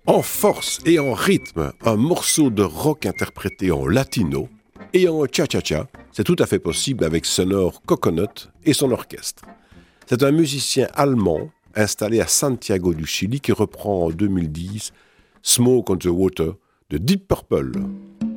En force et en rythme, un morceau de rock interprété en latino et en cha-cha-cha, c'est tout à fait possible avec Sonor Coconut et son orchestre. C'est un musicien allemand installé à Santiago du Chili qui reprend en 2010 Smoke on the Water de Deep Purple.